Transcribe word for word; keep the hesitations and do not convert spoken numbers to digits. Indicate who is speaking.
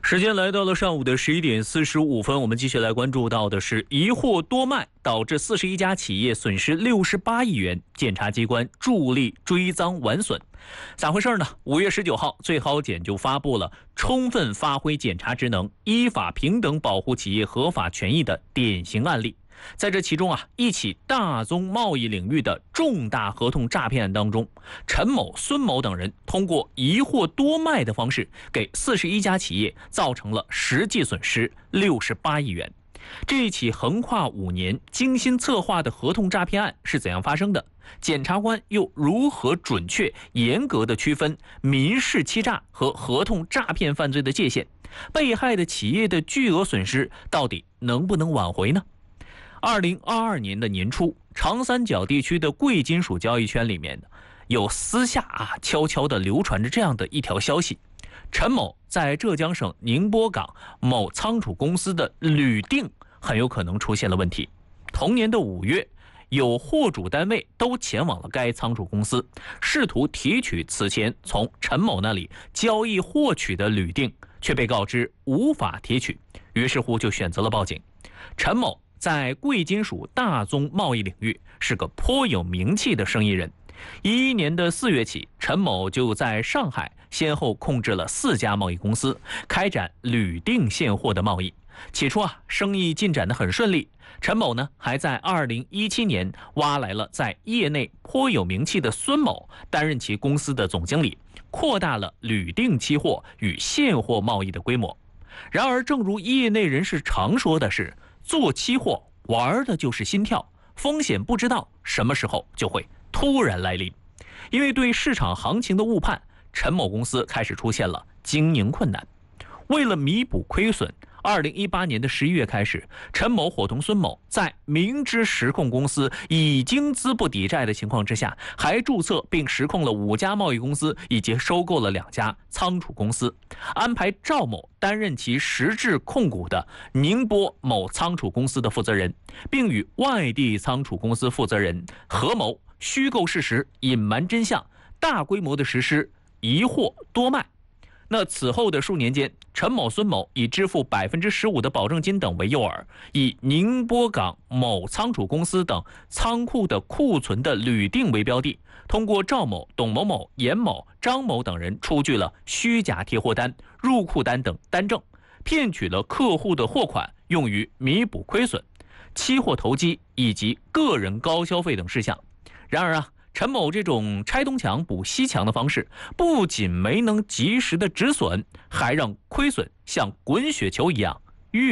Speaker 1: 时间来到了上午的十一点四十五分，我们继续来关注到的是疑货多卖导致四十一家企业损失六十八亿元，检察机关助力追赃完损。咋回事呢？五月十九号，最高检就发布了充分发挥检察职能、依法平等保护企业合法权益的典型案例。在这其中啊，一起大宗贸易领域的重大合同诈骗案当中，陈某、孙某等人通过疑货多卖的方式，给四十一家企业造成了实际损失六十八亿元。这一起横跨五年、精心策划的合同诈骗案是怎样发生的？检察官又如何准确、严格地区分民事欺诈和合同诈骗犯罪的界限？被害的企业的巨额损失到底能不能挽回呢？二零二二年的年初，长三角地区的贵金属交易圈里面有私下啊悄悄地流传着这样的一条消息：陈某在浙江省宁波港某仓储公司的铝锭很有可能出现了问题。同年的五月，有货主单位都前往了该仓储公司，试图提取此前从陈某那里交易获取的铝锭，却被告知无法提取，于是乎就选择了报警。陈某在贵金属大宗贸易领域是个颇有名气的生意人。一一年的四月起，陈某就在上海先后控制了四家贸易公司，开展铝锭现货的贸易。起初啊，生意进展得很顺利。陈某呢，还在二零一七年挖来了在业内颇有名气的孙某，担任其公司的总经理，扩大了铝锭期货与现货贸易的规模。然而，正如业内人士常说的是，做期货玩的就是心跳，风险不知道什么时候就会突然来临。因为对市场行情的误判，陈某公司开始出现了经营困难。为了弥补亏损，二零一八年的十一月开始，陈某伙同孙某在明知实控公司已经资不抵债的情况之下，还注册并实控了五家贸易公司，以及收购了两家仓储公司，安排赵某担任其实质控股的宁波某仓储公司的负责人，并与外地仓储公司负责人合谋虚构事实、隐瞒真相，大规模的实施疑货多卖。那此后的数年间，陈某、孙某以支付百分之十五的保证金等为诱饵，以宁波港某仓储公司等仓库的库存的铝锭为标的，通过赵某、董某某、严某、张某等人出具了虚假贴货单、入库单等单证，骗取了客户的货款，用于弥补亏损、期货投机以及个人高消费等事项。然而啊，陈某这种拆东墙补西墙的方式，不仅没能及时的止损，还让亏损像滚雪球一样